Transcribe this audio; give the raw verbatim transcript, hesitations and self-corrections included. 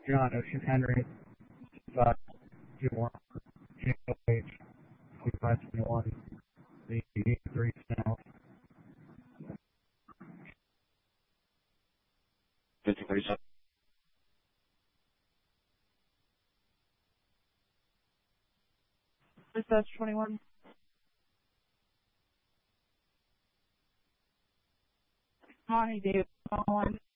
John Ocean Henry, five two one, J O H, twenty-five twenty-one, the three South. fifty-three South. Dispatch twenty-one. Hi, Dave. Calling.